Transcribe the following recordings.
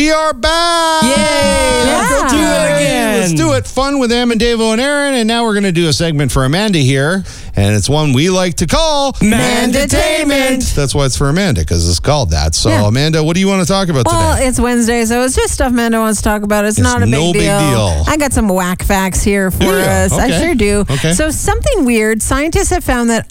We are back. Yay! Let's do it again. Let's do it. Fun with Em and Davo and Aaron. And now we're going to do a segment for Amanda here. And it's one we like to call Mandatainment. That's why it's for Amanda, because it's called that. So, Amanda, what do you want to talk about Well, today? it's Wednesday, so it's just stuff Amanda wants to talk about. It's not a no big big deal. I got some whack facts here for us. Okay. I sure do. Okay. So something weird. Scientists have found that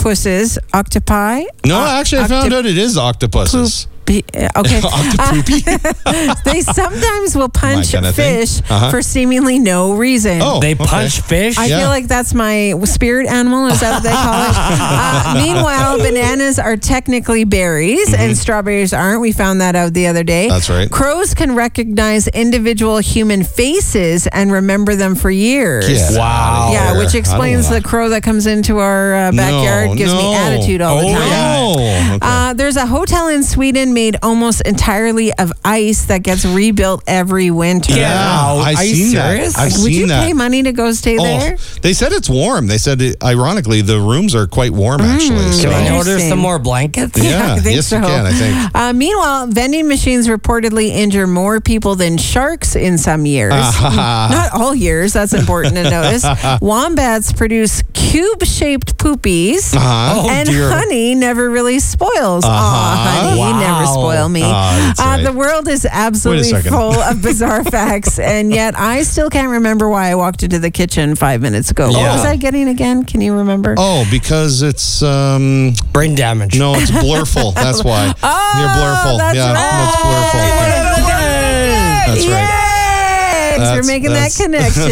octopi. No, actually, I found out it is octopuses. Okay. Octopoopy? They sometimes will punch kind of thing. fish for seemingly no reason. Oh, They punch fish? I feel like that's my spirit animal. Is that what they call it? Meanwhile, bananas are technically berries and strawberries aren't. We found that out the other day. That's right. Crows can recognize individual human faces and remember them for years. Get Wow. outta Yeah, here. which I explains don't the crow that comes into our backyard, gives me attitude all the Oh, time. yeah. Okay. There's a hotel in Sweden made almost entirely of ice that gets rebuilt every winter. Yeah. Wow. I've Are you seen serious? that. I've Would seen you that. pay money to go stay there? They said it's warm. They said, ironically, the rooms are quite warm, actually. So, Can I order Interesting. some more blankets? yeah, I think yes, so. you can, I think. Meanwhile, vending machines reportedly injure more people than sharks in some years. Not all years, that's important to notice. Wombats produce cube-shaped poopies, Oh, and dear. honey never really spoils. Aw, honey, you never Wow. spoil me. That's right. The world is Wait absolutely a second. full of bizarre facts, and yet I still can't remember why I walked into the kitchen 5 minutes ago. What Yeah. was I getting again? Can you remember? Oh, because it's Brain damage. no, it's blurful. That's why. You're blurful. that's yeah, right. it's blurful. That's right. Thanks for That's- making that that's- connection,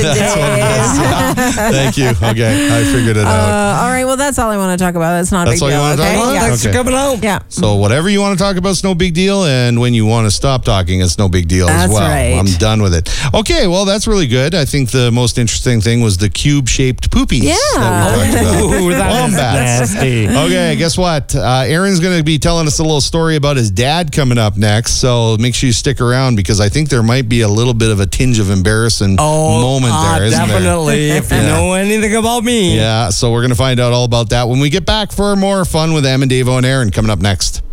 Dave. Thank you. Okay, I figured it out. All right, well, that's all I want to talk about. That's not a That's big all you deal. wanna talk Okay? about? Yeah. Thanks for Okay. coming out. Yeah. So whatever you want to talk about is no big deal, and when you want to stop talking, it's no big deal as That's well. right. I'm done with it. Okay, well, that's really good. I think the most interesting thing was the cube-shaped poopies. Yeah. That we talked about. Ooh, that is Wombats. nasty. Okay, guess what? Aaron's going to be telling us a little story about his dad coming up next. So make sure you stick around because I think there might be a little bit of a tinge of embarrassing moment there, isn't there? Definitely. If you know anything about me. Yeah, so we're going to find out all about that when we get back for more fun with Em and Davo and Aaron coming up next.